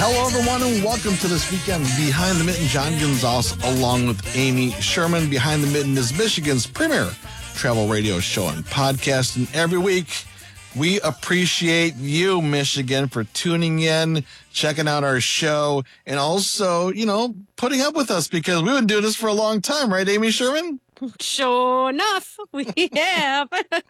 Hello, everyone, and welcome to this weekend Behind the Mitten. John Gonzalez, along with Amy Sherman. Behind the Mitten is Michigan's premier travel radio show and podcast. And every week, we appreciate you, Michigan, for tuning in, checking out our show, and also, putting up with us because we've been doing this for a long time, right, Amy Sherman? Sure enough, we have.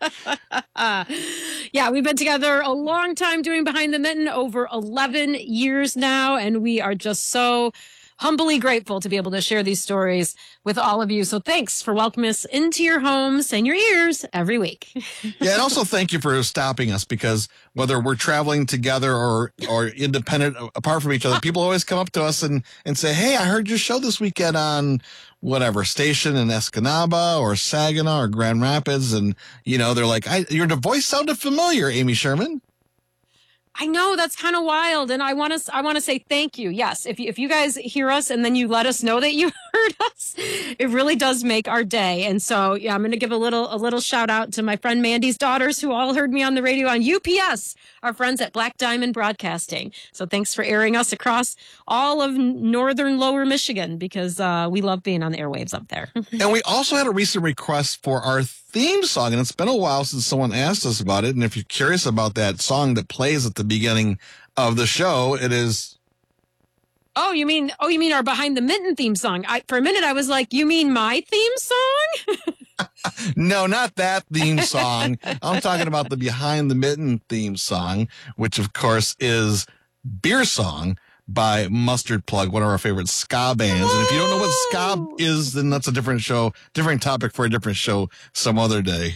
Yeah, we've been together a long time doing Behind the Mitten, over 11 years now, and we are just so humbly grateful to be able to share these stories with all of you. So thanks for welcoming us into your homes and your ears every week. Yeah, and also thank you for stopping us, because whether we're traveling together or independent, apart from each other, people always come up to us and say, hey, I heard your show this weekend on whatever station in Escanaba or Saginaw or Grand Rapids. And, they're like, your voice sounded familiar, Amy Sherman. I know, that's kind of wild. And I want to say thank you. Yes. If you guys hear us and then you let us know that you heard us, it really does make our day. And so, yeah, I'm going to give a little shout out to my friend Mandy's daughters, who all heard me on the radio on UPS, our friends at Black Diamond Broadcasting. So thanks for airing us across all of northern lower Michigan, because we love being on the airwaves up there. And we also had a recent request for our theme song, and it's been a while since someone asked us about it. And if you're curious about that song that plays at the beginning of the show, it is. Oh, you mean our Behind the Mitten theme song? For a minute, I was like, you mean my theme song? No, not that theme song. I'm talking about the Behind the Mitten theme song, which of course is Beer Song by Mustard Plug, one of our favorite ska bands. And if you don't know what ska is, then that's a different topic for a different show some other day.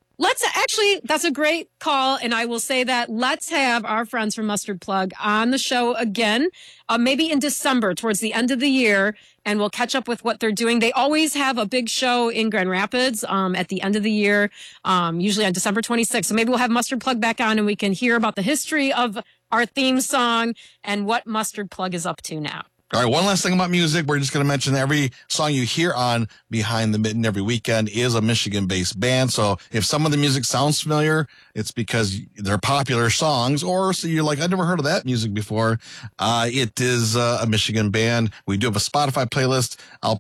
That's a great call. And I will say that let's have our friends from Mustard Plug on the show again, maybe in December, towards the end of the year, and we'll catch up with what they're doing. They always have a big show in Grand Rapids at the end of the year, usually on December 26th. So maybe we'll have Mustard Plug back on and we can hear about the history of our theme song and what Mustard Plug is up to now. All right, one last thing about music. We're just going to mention every song you hear on Behind the Mitten every weekend is a Michigan-based band. So if some of the music sounds familiar, it's because they're popular songs, or so you're like, I never heard of that music before. It is a Michigan band. We do have a Spotify playlist.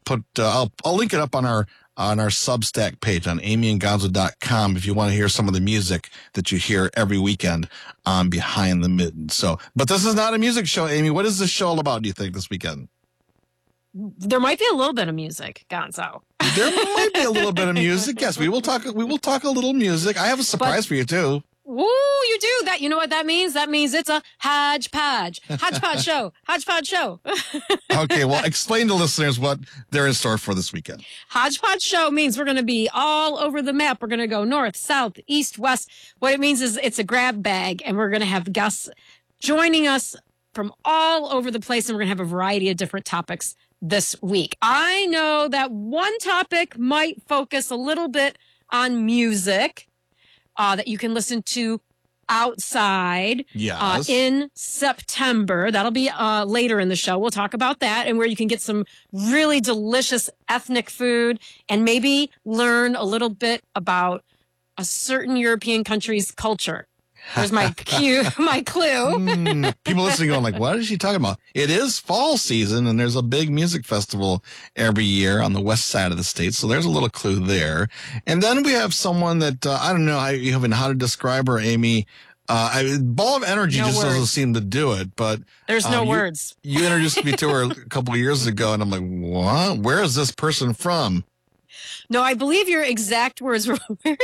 I'll link it up on our Substack page on amyandgonzo.com if you want to hear some of the music that you hear every weekend on Behind the Mitten. But this is not a music show, Amy. What is this show all about, do you think, this weekend? There might be a little bit of music, Gonzo. There might be a little bit of music. Yes, we will talk a little music. I have a surprise for you, too. Ooh, you do that. You know what that means? That means it's a hodgepodge show. Hodgepodge show. Okay, well, explain to listeners what they're in store for this weekend. Hodgepodge show means we're going to be all over the map. We're going to go north, south, east, west. What it means is it's a grab bag, and we're going to have guests joining us from all over the place, and we're going to have a variety of different topics this week. I know that one topic might focus a little bit on music. That you can listen to outside in September. That'll be later in the show. We'll talk about that, and where you can get some really delicious ethnic food and maybe learn a little bit about a certain European country's culture. There's my clue. People listening going like, what is she talking about? It is fall season, and there's a big music festival every year on the west side of the state. So there's a little clue there. And then we have someone that, I don't know how to describe her, Amy. Ball of Energy doesn't seem to do it, but there's no words. You introduced me to her a couple of years ago, and I'm like, what? Where is this person from? No, I believe your exact words were, where